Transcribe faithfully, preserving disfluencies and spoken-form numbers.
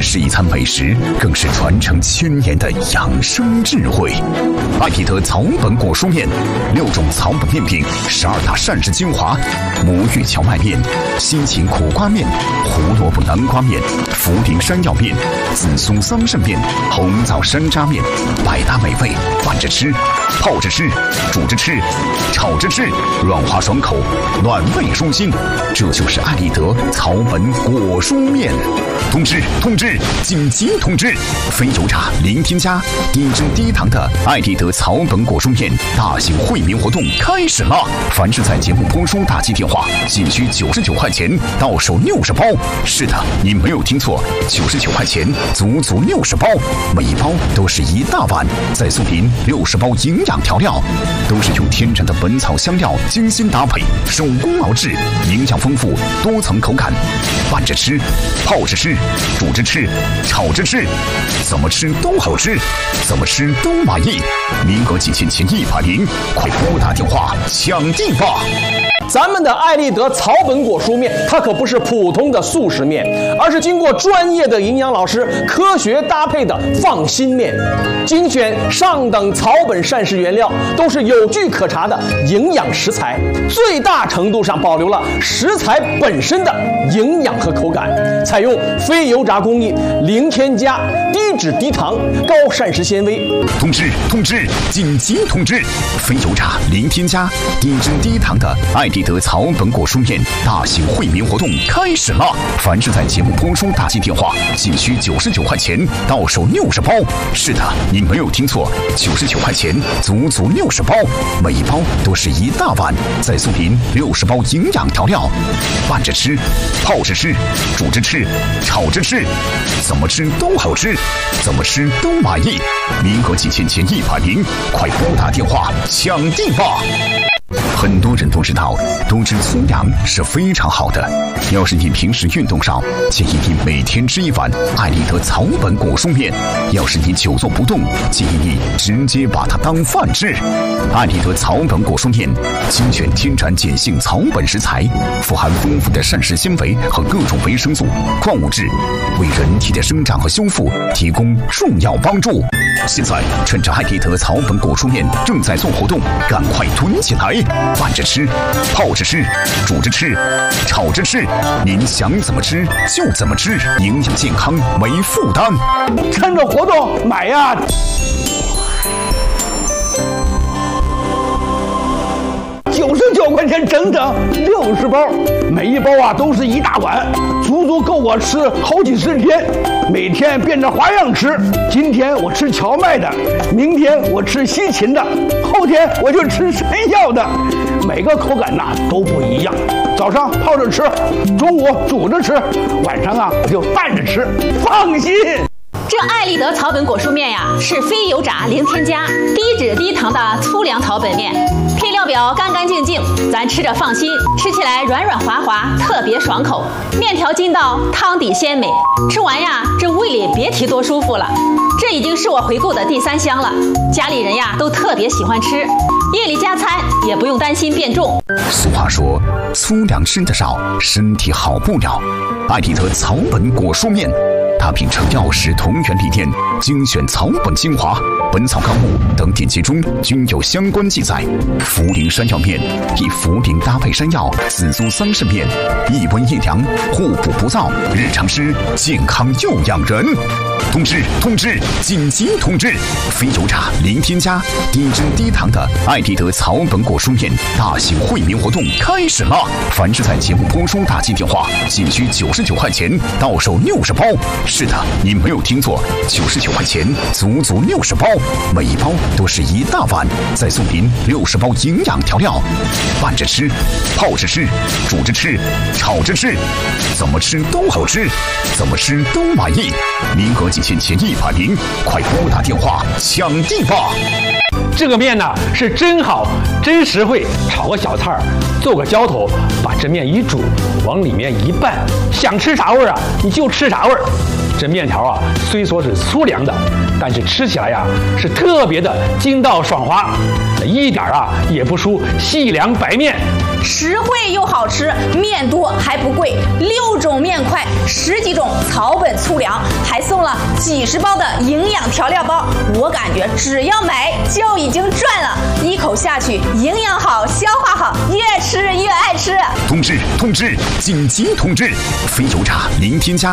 是一餐美食，更是传承千年的养生智慧。艾必得草本果蔬面，六种草本面品，十二大膳食精华：魔芋荞麦面、西芹苦瓜面、胡萝卜南瓜面、茯苓山药面、紫苏桑葚面、红枣山楂面，百搭美味，拌着吃、泡着吃、煮着吃、炒着吃，软滑爽口，暖胃舒心。这就是艾必得草本果蔬面。通知通知，紧急通知！非油炸、零添加、低脂低糖的艾必得草本果蔬面大型惠民活动开始了！凡是在节目播出打击电话，仅需九十九块钱，到手六十包。是的，你没有听错，九十九块钱，足足六十包，每一包都是一大碗，再送您六十包营养调料，都是用天然的本草香料精心搭配，手工熬制，营养丰富，多层口感，拌着吃、泡着吃、煮着吃、炒着吃，怎么吃都好吃，怎么吃都满意。名额仅限前一百名，快拨打电话抢订吧！ 咱们的艾必得草本果蔬面，它可不是普通的速食面，而是经过专业的营养老师科学搭配的放心面，精选上等草本膳食原料，都是有据可查的营养食材，最大程度上保留了食材本身的营养和口感，采用非油炸工艺，零添加，低脂低糖，高膳食纤维。 通知通知，紧急通知！非油炸、零添加、低脂低糖的艾必得草本果蔬面大型惠民活动开始了！凡是在节目播出打击电话，仅需九十九块钱，到手六十包。是的，你没有听错，九十九块钱，足足六十包，每一包都是一大碗，再送您六十包营养调料，拌着吃、泡着吃、煮着吃、炒着吃，怎么吃都好吃，怎么吃都满意。名额仅限前一百名，快拨打电话抢订吧！很多人都知道，多吃粗粮是非常好的。要是你平时运动少，建议你每天吃一碗艾必得草本果蔬面；要是你久坐不动，建议你直接把它当饭吃。艾必得草本果蔬面精选天然碱性草本食材，富含丰富的膳食纤维和各种维生素、矿物质，为人体的生长和修复提供重要帮助。现在趁着艾必得草本果蔬面正在做活动，赶快囤起来！拌着吃、泡着吃、煮着吃、炒着吃，您想怎么吃就怎么吃，营养健康没负担。 趁着活动买呀！九十九块钱整整六十包，每一包啊都是一大碗，足足够我吃好几十天。每天变着花样吃，今天我吃荞麦的，明天我吃西芹的，后天我就吃山药的，每个口感呐都不一样。早上泡着吃，中午煮着吃，晚上啊我就拌着吃，放心。 这艾必得草本果蔬面呀，是非油炸、零添加、低脂低糖的粗粮草本面，配料表干干净净，咱吃着放心，吃起来软软滑滑，特别爽口。面条筋道，汤底鲜美，吃完呀，这胃里别提多舒服了。这已经是我回购的第三箱了，家里人呀都特别喜欢吃，夜里加餐也不用担心变重。 俗话说，粗粮吃得少，身体好不了。艾必得草本果蔬面，它秉承药食同源理念，精选草本精华、本草纲目等典籍中均有相关记载。茯苓山药面以茯苓搭配山药、紫苏桑葚面，一温一凉，互补不燥，日常吃健康又养人。通知通知，紧急通知！非油炸、零添加、低脂低糖的艾必得草本果蔬面大型惠民活动开始了！凡是在节目播出打击电话，仅需九十九块钱，到手六十包。是的，你没有听错，九十九块钱，足足六十包，每一包都是一大碗，再送您六十包营养调料，拌着吃、泡着吃、煮着吃、炒着吃，怎么吃都好吃，怎么吃都满意。名额仅限前一百名，快拨打电话抢订吧！ 这个面呢是真好，真实惠，炒个小菜儿，做个浇头，把这面一煮，往里面一拌，想吃啥味儿啊你就吃啥味儿。这面条啊虽说是粗粮的，但是吃起来呀是特别的筋道爽滑，一点啊也不输细粮白面。 实惠又好吃，面多还不贵，六种面块，十几种草本粗粮，还送了几十包的营养调料包，我感觉只要买就已经赚了，一口下去营养好，消化好，越吃越爱吃。 通知通知，紧急通知！非油炸零添加。